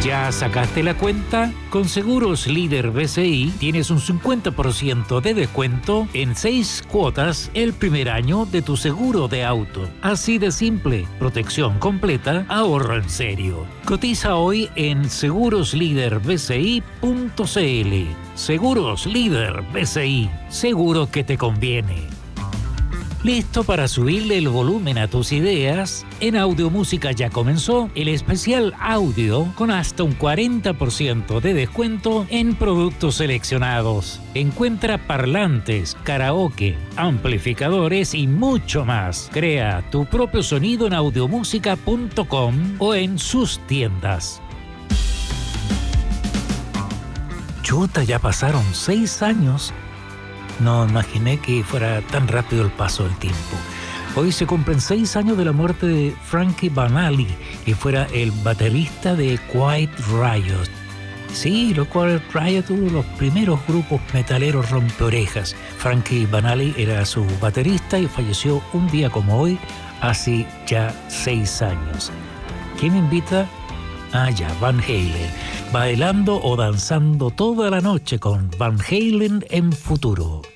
¿Ya sacaste la cuenta? Con Seguros Líder BCI tienes un 50% de descuento en 6 cuotas el primer año de tu seguro de auto. Así de simple, protección completa, ahorro en serio. Cotiza hoy en segurosliderbci.cl. Seguros Líder BCI, seguro que te conviene. ¿Listo para subirle el volumen a tus ideas? En Audiomúsica ya comenzó el especial audio con hasta un 40% de descuento en productos seleccionados. Encuentra parlantes, karaoke, amplificadores y mucho más. Crea tu propio sonido en audiomúsica.com o en sus tiendas. Chuta, ya pasaron 6 años. No imaginé que fuera tan rápido el paso del tiempo. Hoy se cumplen 6 años de la muerte de Frankie Banali, que fuera el baterista de Quiet Riot. Sí, los Quiet Riot, uno de los primeros grupos metaleros rompeorejas. Frankie Banali era su baterista y falleció un día como hoy, hace ya 6 años. ¿Quién invita? Ah, ya, Van Halen. Bailando o danzando toda la noche con Van Halen en Futuro.